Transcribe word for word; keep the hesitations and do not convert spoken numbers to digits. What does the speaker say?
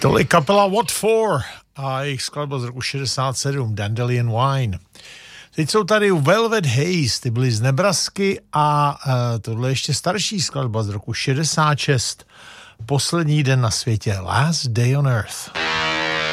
Tolik kapela What For a jejich skladba z roku šedesát sedm, Dandelion Wine. Teď jsou tady Velvet Haze, ty byly z Nebrasky a uh, tohle ještě starší skladba z roku šedesát šest, Poslední den na světě, Last Day on Earth.